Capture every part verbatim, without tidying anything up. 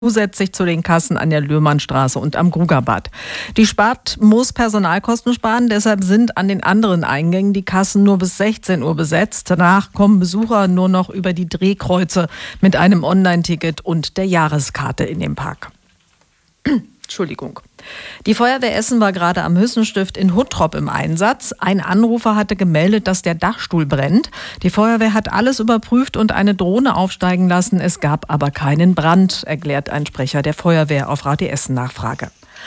zusätzlich zu den Kassen an der Löhmannstraße und am Grugerbad. Die Stadt muss Personalkosten sparen, deshalb sind an den anderen Eingängen die Kassen nur bis sechzehn Uhr besetzt. Danach kommen Besucher nur noch über die Drehkreuze mit einem Online-Ticket und der Jahreskarte in den Park. Entschuldigung. Die Feuerwehr Essen war gerade am Hüssenstift in Huttrop im Einsatz. Ein Anrufer hatte gemeldet, dass der Dachstuhl brennt. Die Feuerwehr hat alles überprüft und eine Drohne aufsteigen lassen. Es gab aber keinen Brand, erklärt ein Sprecher der Feuerwehr auf Radio Essen Nachfrage.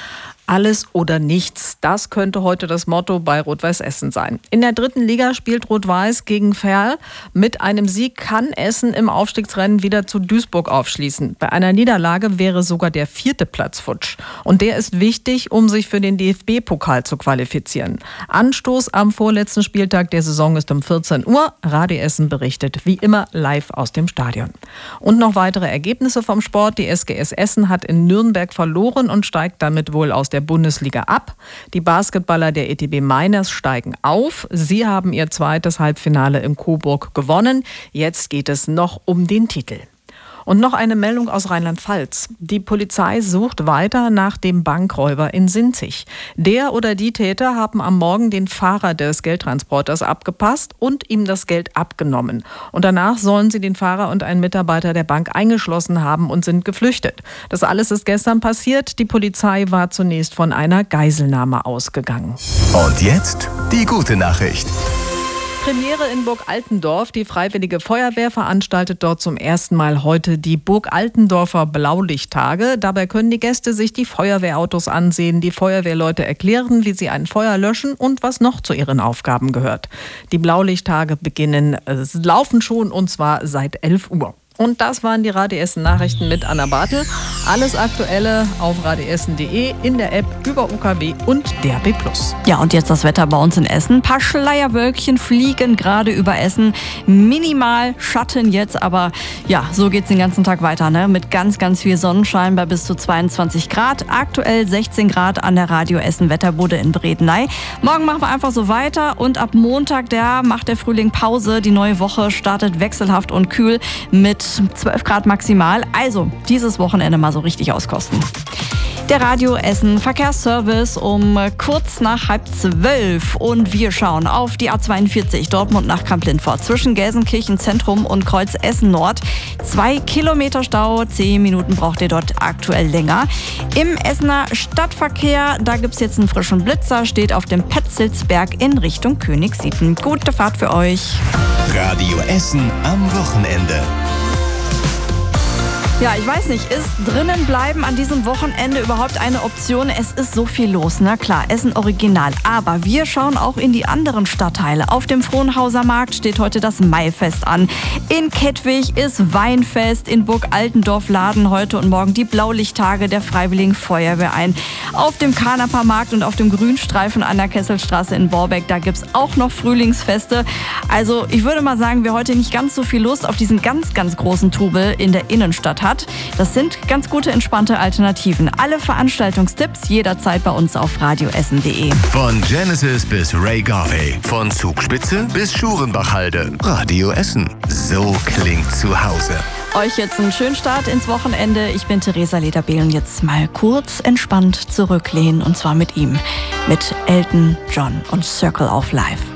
Alles oder nichts, das könnte heute das Motto bei Rot-Weiß Essen sein. In der dritten Liga spielt Rot-Weiß gegen Verl. Mit einem Sieg kann Essen im Aufstiegsrennen wieder zu Duisburg aufschließen. Bei einer Niederlage wäre sogar der vierte Platz futsch. Und der ist wichtig, um sich für den D F B-Pokal zu qualifizieren. Anstoß am vorletzten Spieltag der Saison ist um vierzehn Uhr. Radio Essen berichtet wie immer live aus dem Stadion. Und noch weitere Ergebnisse vom Sport. Die S G S Essen hat in Nürnberg verloren und steigt damit wohl aus der Bundesliga ab. Die Basketballer der E T B Mainers steigen auf. Sie haben ihr zweites Halbfinale im Coburg gewonnen. Jetzt geht es noch um den Titel. Und noch eine Meldung aus Rheinland-Pfalz. Die Polizei sucht weiter nach dem Bankräuber in Sinzig. Der oder die Täter haben am Morgen den Fahrer des Geldtransporters abgepasst und ihm das Geld abgenommen. Und danach sollen sie den Fahrer und einen Mitarbeiter der Bank eingeschlossen haben und sind geflüchtet. Das alles ist gestern passiert. Die Polizei war zunächst von einer Geiselnahme ausgegangen. Und jetzt die gute Nachricht. Premiere in Burg Altendorf. Die Freiwillige Feuerwehr veranstaltet dort zum ersten Mal heute die Burg Altendorfer Blaulichttage. Dabei können die Gäste sich die Feuerwehrautos ansehen. Die Feuerwehrleute erklären, wie sie ein Feuer löschen und was noch zu ihren Aufgaben gehört. Die Blaulichttage beginnen, äh, laufen schon und zwar seit elf Uhr. Und das waren die Radio Essen Nachrichten mit Anna Bartel. Alles Aktuelle auf radioessen punkt de, in der App, über U K W und D A B plus. Ja, und jetzt das Wetter bei uns in Essen. Ein paar Schleierwölkchen fliegen gerade über Essen. Minimal Schatten jetzt, aber ja, so geht's den ganzen Tag weiter, ne? Mit ganz, ganz viel Sonnenschein bei bis zu zweiundzwanzig Grad. Aktuell sechzehn Grad an der Radio Essen Wetterbude in Bredeney. Morgen machen wir einfach so weiter und ab Montag, der macht der Frühling Pause. Die neue Woche startet wechselhaft und kühl mit zwölf Grad maximal. Also dieses Wochenende mal so richtig auskosten. Der Radio Essen Verkehrsservice um kurz nach halb zwölf und wir schauen auf die A zweiundvierzig Dortmund nach Kamp-Lintfort zwischen Gelsenkirchen Zentrum und Kreuz Essen Nord. Zwei Kilometer Stau, zehn Minuten braucht ihr dort aktuell länger. Im Essener Stadtverkehr, da gibt es jetzt einen frischen Blitzer, steht auf dem Petzelsberg in Richtung Königsiepen. Gute Fahrt für euch. Radio Essen am Wochenende. Ja, ich weiß nicht, ist drinnen bleiben an diesem Wochenende überhaupt eine Option? Es ist so viel los, na klar, Essen Original. Aber wir schauen auch in die anderen Stadtteile. Auf dem Frohnhauser Markt steht heute das Maifest an. In Kettwig ist Weinfest. In Burg Altendorf laden heute und morgen die Blaulichttage der Freiwilligen Feuerwehr ein. Auf dem Kanaper Markt und auf dem Grünstreifen an der Kesselstraße in Borbeck, da gibt's auch noch Frühlingsfeste. Also ich würde mal sagen, wer heute nicht ganz so viel Lust auf diesen ganz, ganz großen Trubel in der Innenstadt hat, das sind ganz gute, entspannte Alternativen. Alle Veranstaltungstipps jederzeit bei uns auf radioessen punkt de. Von Genesis bis Ray Garvey, von Zugspitze bis Schurenbachhalde. Radio Essen. So klingt zu Hause. Euch jetzt einen schönen Start ins Wochenende. Ich bin Theresa Lederbehl und jetzt mal kurz entspannt zurücklehnen und zwar mit ihm, mit Elton John und Circle of Life.